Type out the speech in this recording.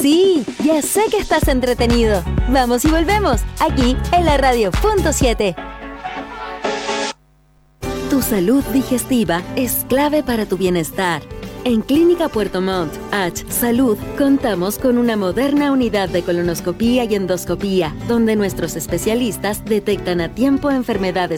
Sí, ya sé que estás entretenido. Vamos y volvemos, aquí en la radio.7. Tu salud digestiva es clave para tu bienestar. En Clínica Puerto Montt, H Salud, contamos con una moderna unidad de colonoscopía y endoscopía, donde nuestros especialistas detectan a tiempo enfermedades